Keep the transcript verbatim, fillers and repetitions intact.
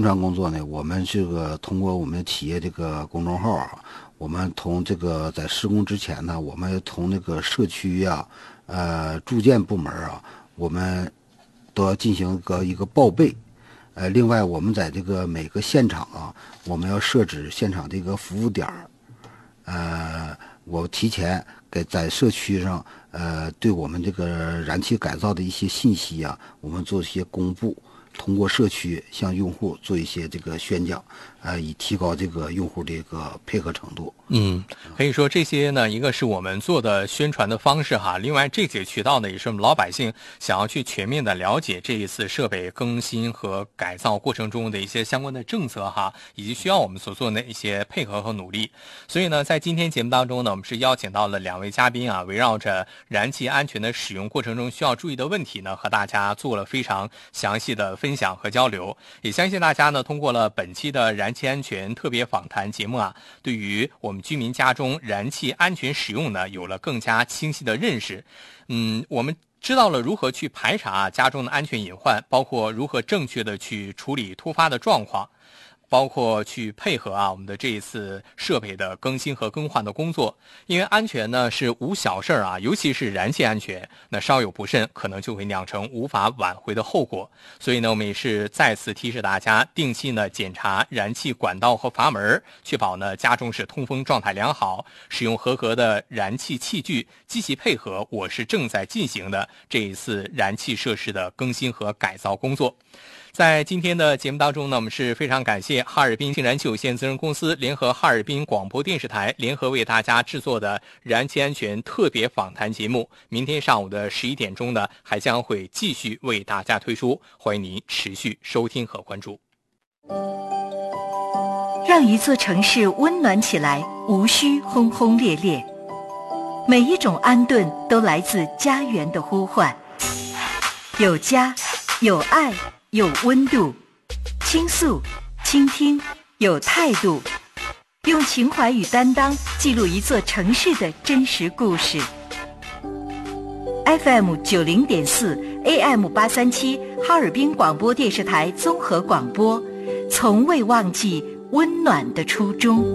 传工作呢，我们这个通过我们企业这个公众号啊，我们从这个在施工之前呢，我们从那个社区呀、呃住建部门啊，我们都要进行一个一个报备。呃，另外我们在这个每个现场啊，我们要设置现场这个服务点儿。呃，我提前给在社区上，呃，对我们这个燃气改造的一些信息啊，我们做一些公布。通过社区向用户做一些这个宣讲，呃，以提高这个用户这个配合程度。 嗯，可以说这些呢，一个是我们做的宣传的方式哈，另外这些渠道呢，也是我们老百姓想要去全面的了解这一次设备更新和改造过程中的一些相关的政策哈，以及需要我们所做的一些配合和努力。所以呢，在今天节目当中呢，我们是邀请到了两位嘉宾啊，围绕着燃气安全的使用过程中需要注意的问题呢，和大家做了非常详细的分享和交流。也相信大家呢，通过了本期的燃气安全特别访谈节目啊，对于我们居民家中燃气安全使用呢，有了更加清晰的认识。嗯，我们知道了如何去排查家中的安全隐患，包括如何正确的去处理突发的状况，包括去配合啊我们的这一次设备的更新和更换的工作。因为安全呢是无小事啊，尤其是燃气安全，那稍有不慎可能就会酿成无法挽回的后果。所以呢，我们也是再次提示大家，定期呢检查燃气管道和阀门，确保呢家中是通风状态良好，使用合格的燃气器具，积极配合我市正在进行的这一次燃气设施的更新和改造工作。在今天的节目当中呢，我们是非常感谢哈尔滨氢燃气有限责任公司联合哈尔滨广播电视台联合为大家制作的燃气安全特别访谈节目。明天上午的十一点钟呢，还将会继续为大家推出，欢迎您持续收听和关注。 让一座城市温暖起来，无需轰轰烈烈。每一种安顿都来自家园的呼唤，有家，有爱，有温度，倾诉，倾听，有态度，用情怀与担当记录一座城市的真实故事。F M 九零点四 A M 八三七哈尔滨广播电视台综合广播，从未忘记温暖的初衷。